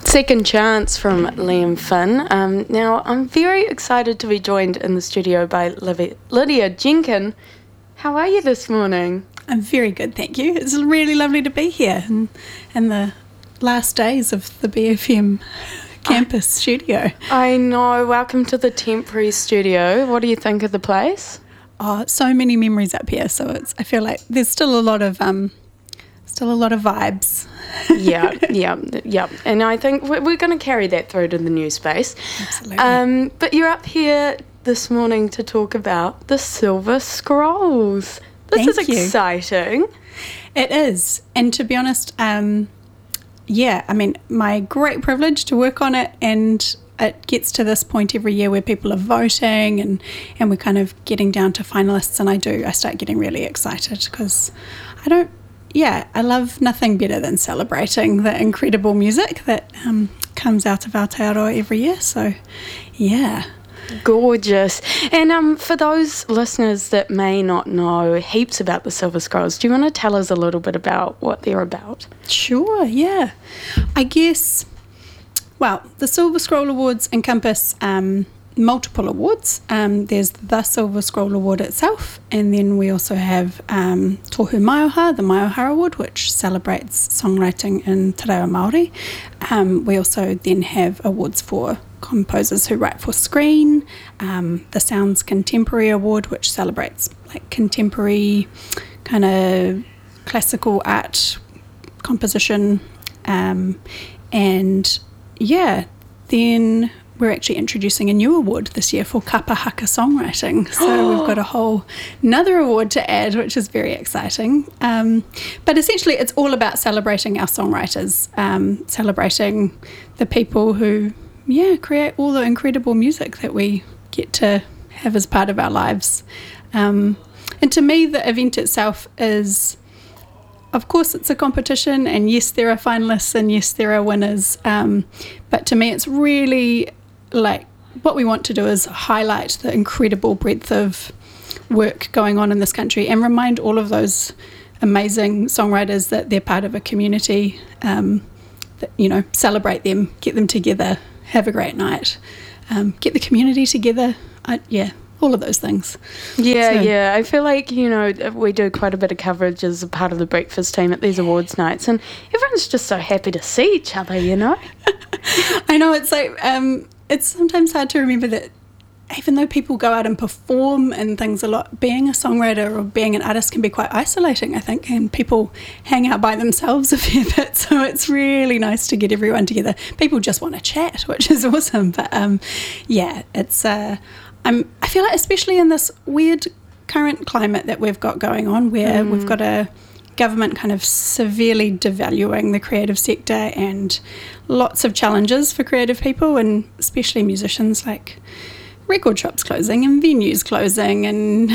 Second Chance from Liam Finn. Now, I'm very excited to be joined in the studio by Lydia Jenkin. How are you this morning? I'm very good, thank you. It's really lovely to be here in the last days of the BFM campus studio. I know. Welcome to the temporary studio. What do you think of the place? Oh, so many memories up here. So I feel like there's still a lot of vibes. Yeah. And I think we're going to carry that through to the new space. Absolutely. But you're up here this morning to talk about the Silver Scrolls. This is exciting. It is. And to be honest, my great privilege to work on it, and it gets to this point every year where people are voting and we're kind of getting down to finalists, and I start getting really excited because I love nothing better than celebrating the incredible music that comes out of Aotearoa every year. So, yeah. Gorgeous. And for those listeners that may not know heaps about the Silver Scrolls, do you want to tell us a little bit about what they're about? Sure, yeah. I guess, the Silver Scroll Awards encompass multiple awards. There's the Silver Scroll Award itself, and then we also have Tohu Maioha, the Maioha Award, which celebrates songwriting in Te Reo Māori. We also then have awards for composers who write for screen, the Sounds Contemporary Award, which celebrates like contemporary kind of classical art composition, then we're actually introducing a new award this year for kapa haka songwriting. So we've got another award to add, which is very exciting. But essentially it's all about celebrating our songwriters, celebrating the people who, create all the incredible music that we get to have as part of our lives. And to me, the event itself is, of course, it's a competition, and yes, there are finalists, and yes, there are winners. But to me, it's really like what we want to do is highlight the incredible breadth of work going on in this country and remind all of those amazing songwriters that they're part of a community, celebrate them, get them together, have a great night, get the community together. All of those things. Yeah. I feel like, we do quite a bit of coverage as a part of the breakfast team at these awards nights, and everyone's just so happy to see each other, I know, it's like, it's sometimes hard to remember that even though people go out and perform and things a lot, being a songwriter or being an artist can be quite isolating, I think, and people hang out by themselves a fair bit, so it's really nice to get everyone together. People just want to chat, which is awesome, but it's... I feel like especially in this weird current climate that we've got going on, where we've got a government kind of severely devaluing the creative sector and lots of challenges for creative people, and especially musicians, like record shops closing and venues closing, and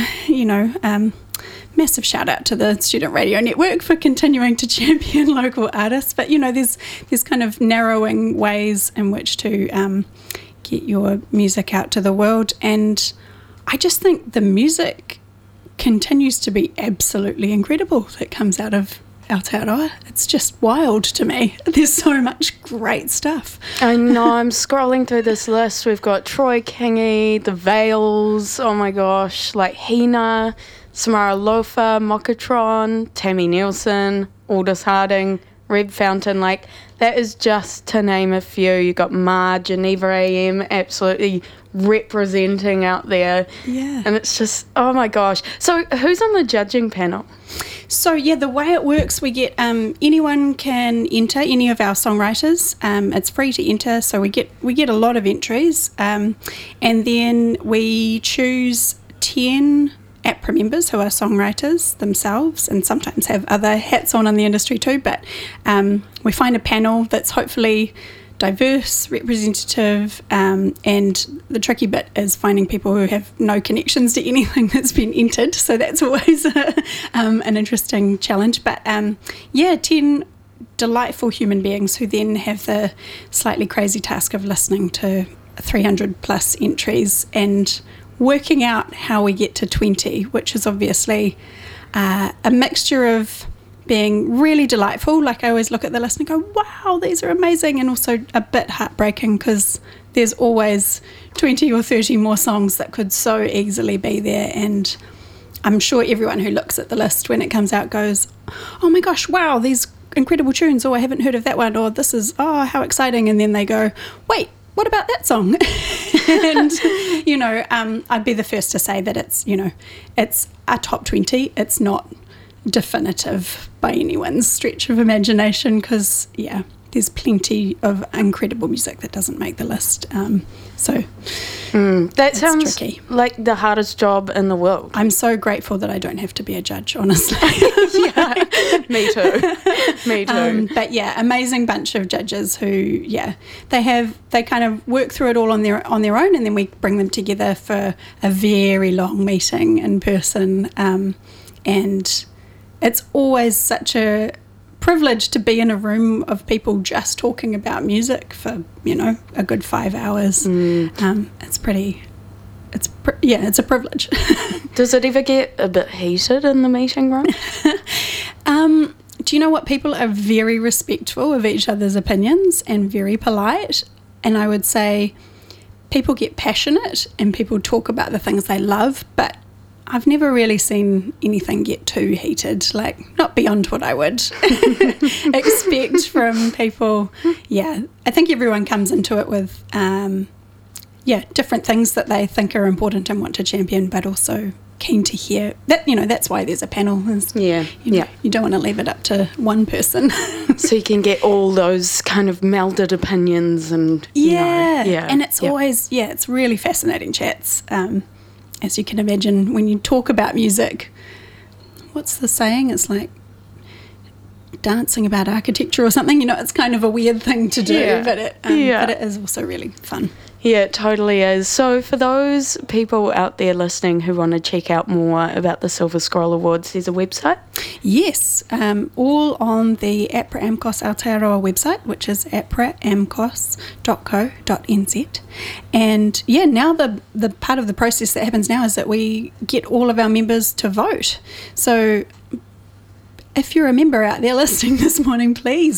massive shout out to the Student Radio Network for continuing to champion local artists. But there's kind of narrowing ways in which to get your music out to the world, and I just think the music continues to be absolutely incredible that comes out of Aotearoa. It's just wild to me. There's so much great stuff. I know, I'm scrolling through this list. We've got Troy Kingi, The Veils, oh my gosh, like Hina, Samara Lofa, Mokatron, Tammy Nielsen, Aldous Harding, Red Fountain, like that is just to name a few. You got Ma, Geneva AM, absolutely representing out there. Yeah. And it's just, oh my gosh. So who's on the judging panel? So the way it works, we get anyone can enter, any of our songwriters. It's free to enter, so we get a lot of entries, and then we choose 10 APRA members who are songwriters themselves and sometimes have other hats on in the industry too, but we find a panel that's hopefully diverse, representative, and the tricky bit is finding people who have no connections to anything that's been entered, so that's always an interesting challenge. But 10 delightful human beings who then have the slightly crazy task of listening to 300 plus entries and working out how we get to 20, which is obviously a mixture of being really delightful. Like, I always look at the list and go, wow, these are amazing, and also a bit heartbreaking because there's always 20 or 30 more songs that could so easily be there. And I'm sure everyone who looks at the list when it comes out goes, oh my gosh, wow, these incredible tunes, or I haven't heard of that one, or this is, oh, how exciting. And then they go, wait, what about that song? And, you know, I'd be the first to say that it's, you know, it's a top 20. It's not definitive by anyone's stretch of imagination because, yeah, there's plenty of incredible music that doesn't make the list. That sounds tricky. Like the hardest job in the world. I'm so grateful that I don't have to be a judge, honestly. Yeah, me too. Me too. But yeah, amazing bunch of judges who, yeah, they kind of work through it all on their own, and then we bring them together for a very long meeting in person. And it's always such a privilege to be in a room of people just talking about music for, you know, a good 5 hours. It's a privilege. Does it ever get a bit heated in the meeting room? Do you know what? People are very respectful of each other's opinions and very polite. And I would say people get passionate and people talk about the things they love, but I've never really seen anything get too heated, like not beyond what I would expect from people. Yeah, I think everyone comes into it with, different things that they think are important and want to champion, but also keen to hear that, you know, that's why there's a panel. You don't want to leave it up to one person. So you can get all those kind of melded opinions and, and it's always, it's really fascinating chats. As you can imagine, when you talk about music, what's the saying? It's like dancing about architecture or something. You know, it's kind of a weird thing to do, but it is also really fun. Yeah, it totally is. So for those people out there listening who want to check out more about the Silver Scroll Awards, there's a website? Yes, all on the APRA AMCOS Aotearoa website, which is apramcos.co.nz. And yeah, now the part of the process that happens now is that we get all of our members to vote. So if you're a member out there listening this morning, please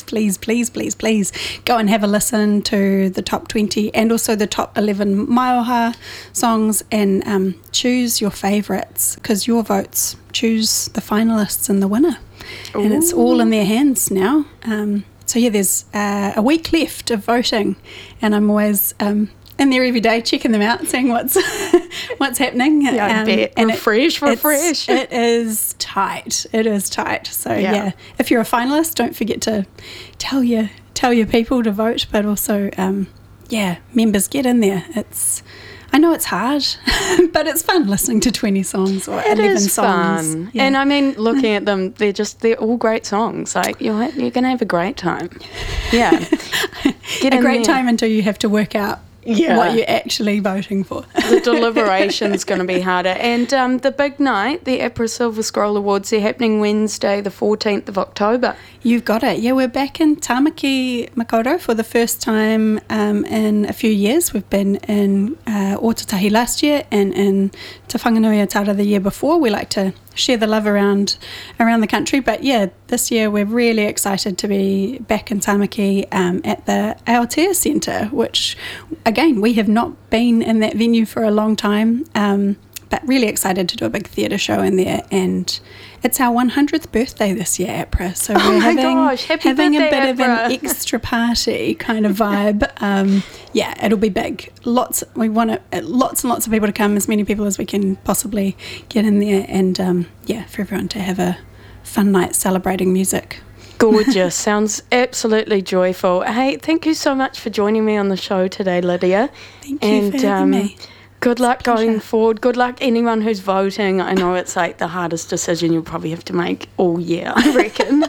go and have a listen to the top 20 and also the top 11 Maioha songs and choose your favourites, because your votes choose the finalists and the winner. Ooh. And it's all in their hands now. So yeah, there's a week left of voting, and I'm always in there every day checking them out, seeing what's happening. Yeah, I bet. And refresh. It is tight. So yeah, if you're a finalist, don't forget to tell your people to vote, but also members, get in there. I know it's hard, but it's fun listening to 20 songs or 11 songs. Fun. Yeah. And I mean, looking at them, they're all great songs. Like, you're going to have a great time. Yeah. A great time until you have to work out what you're actually voting for. The deliberation's going to be harder. And the big night, the APRA Silver Scroll Awards, they're happening Wednesday, the 14th of October. You've got it. Yeah, we're back in Tamaki Makaurau for the first time in a few years. We've been in Ōtautahi last year and in Te Whanganui-a-Tara the year before. We like to share the love around the country. But yeah, this year we're really excited to be back in Tamaki at the Aotea Centre, which, again, we have not been in that venue for a long time, but really excited to do a big theatre show in there. And it's our 100th birthday this year, APRA, so we're having a bit of an extra party kind of vibe. It'll be big. We want lots and lots of people to come, as many people as we can possibly get in there, and for everyone to have a fun night celebrating music. Gorgeous. Sounds absolutely joyful. Hey, thank you so much for joining me on the show today, Lydia. Thank you for having me. Good luck going forward. Good luck anyone who's voting. I know it's like the hardest decision you'll probably have to make all year, I reckon.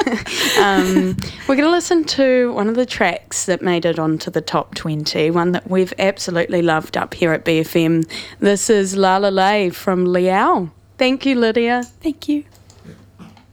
We're going to listen to one of the tracks that made it onto the top 20, one that we've absolutely loved up here at BFM. This is La La Lay from Liao. Thank you, Lydia. Thank you.